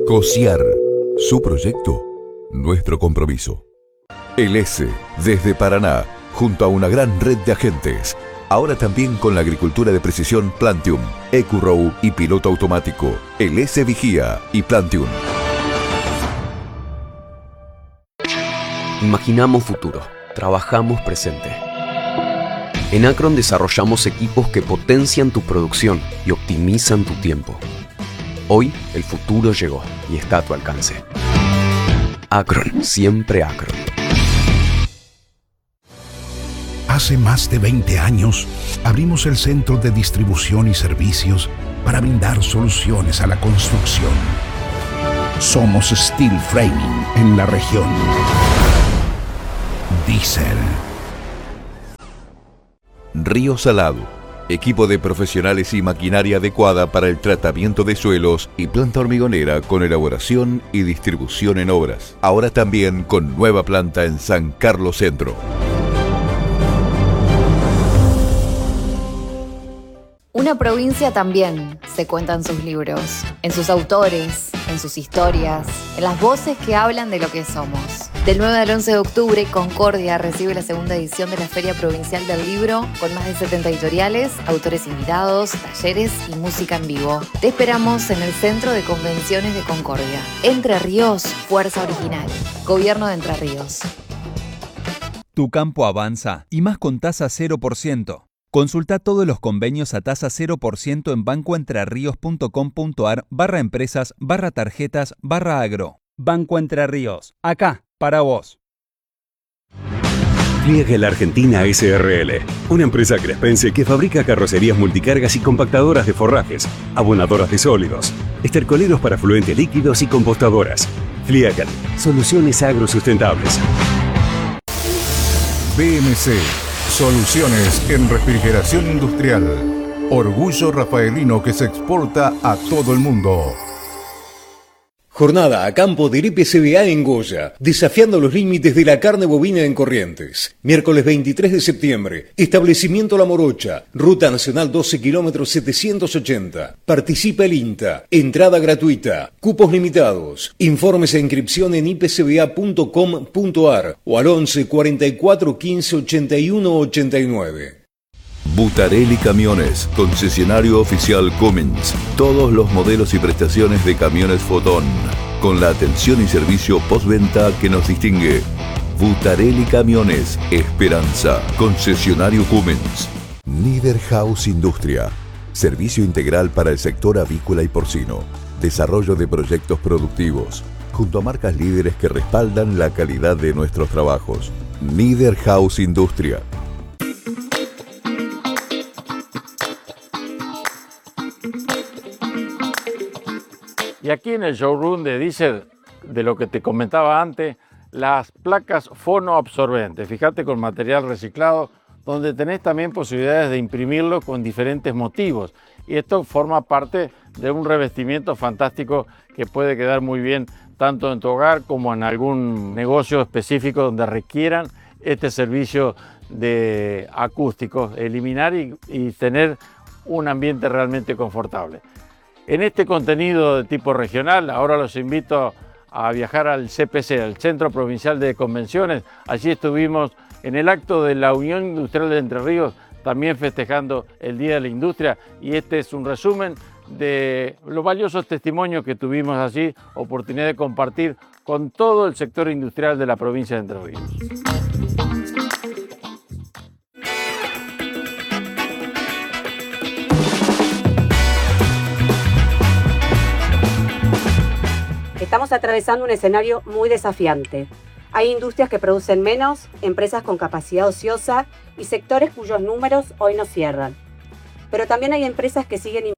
COSIAR, su proyecto, nuestro compromiso. El S, desde Paraná, junto a una gran red de agentes. Ahora también con la agricultura de precisión Plantium, EcoRow y piloto automático. El S Vigía y Plantium. Imaginamos futuro, trabajamos presente. En Acron desarrollamos equipos que potencian tu producción y optimizan tu tiempo. Hoy el futuro llegó y está a tu alcance. Acron, siempre Acron. Hace más de 20 años, abrimos el Centro de Distribución y Servicios para brindar soluciones a la construcción. Somos Steel Framing en la región. Diesel. Río Salado, equipo de profesionales y maquinaria adecuada para el tratamiento de suelos y planta hormigonera con elaboración y distribución en obras. Ahora también con nueva planta en San Carlos Centro. Una provincia también se cuenta en sus libros, en sus autores, en sus historias, en las voces que hablan de lo que somos. Del 9 al 11 de octubre, Concordia recibe la segunda edición de la Feria Provincial del Libro, con más de 70 editoriales, autores invitados, talleres y música en vivo. Te esperamos en el Centro de Convenciones de Concordia. Entre Ríos, fuerza original. Gobierno de Entre Ríos. Tu campo avanza, y más con tasa 0%. Consulta todos los convenios a tasa 0% en bancoentrearríos.com.ar/empresas/tarjetas/agro. Banco Entre Ríos. Acá, para vos. Fliegel Argentina S.R.L., una empresa crespense que fabrica carrocerías multicargas y compactadoras de forrajes, abonadoras de sólidos, estercoleros para fluentes líquidos y compostadoras. Fliegel, soluciones agrosustentables. BMC, soluciones en refrigeración industrial. Orgullo rafaelino que se exporta a todo el mundo. Jornada a campo del IPCBA en Goya, desafiando los límites de la carne bovina en Corrientes. Miércoles 23 de septiembre, establecimiento La Morocha, Ruta Nacional 12 kilómetros 780. Participa el INTA, entrada gratuita, cupos limitados. Informes e inscripción en ipcba.com.ar o al 11 44 15 81 89. Butarelli Camiones, concesionario oficial Cummins. Todos los modelos y prestaciones de camiones Fotón, con la atención y servicio postventa que nos distingue. Butarelli Camiones, Esperanza, concesionario Cummins. Niederhaus Industria, servicio integral para el sector avícola y porcino. Desarrollo de proyectos productivos, junto a marcas líderes que respaldan la calidad de nuestros trabajos. Niederhaus Industria. Y aquí en el showroom de Diesel, de lo que te comentaba antes, las placas fonoabsorbentes. Fíjate, con material reciclado, donde tenés también posibilidades de imprimirlo con diferentes motivos. Y esto forma parte de un revestimiento fantástico que puede quedar muy bien tanto en tu hogar como en algún negocio específico donde requieran este servicio de acústicos, eliminar y tener un ambiente realmente confortable. En este contenido de tipo regional, ahora los invito a viajar al CPC, al Centro Provincial de Convenciones. Allí estuvimos en el acto de la Unión Industrial de Entre Ríos, también festejando el Día de la Industria, y este es un resumen de los valiosos testimonios que tuvimos allí, oportunidad de compartir con todo el sector industrial de la provincia de Entre Ríos. Estamos atravesando un escenario muy desafiante. Hay industrias que producen menos, empresas con capacidad ociosa y sectores cuyos números hoy no cierran. Pero también hay empresas que siguen